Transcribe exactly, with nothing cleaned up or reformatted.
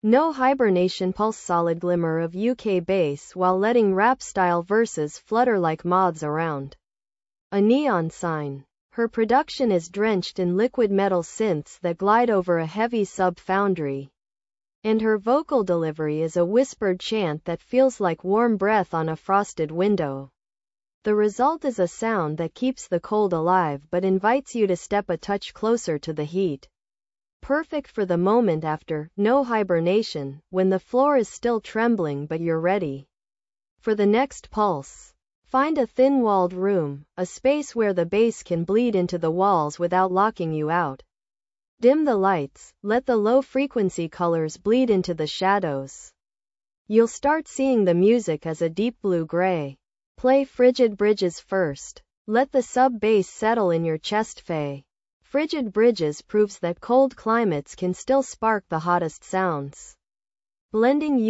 No hibernation pulse, solid glimmer of U K bass while letting rap-style verses flutter like moths around a neon sign. Her production is drenched in liquid metal synths that glide over a heavy sub-foundry, and her vocal delivery is a whispered chant that feels like warm breath on a frosted window. The result is a sound that keeps the cold alive but invites you to step a touch closer to the heat. Perfect for the moment after No Hibernation, when the floor is still trembling but you're ready for the next pulse. Find a thin-walled room, a space where the bass can bleed into the walls without locking you out. Dim the lights, let the low-frequency colors bleed into the shadows. You'll start seeing the music as a deep blue-gray. Play Frigid Bridges first. Let the sub-bass settle in your chest. Fey. Frigid Bridges proves that cold climates can still spark the hottest sounds. Blending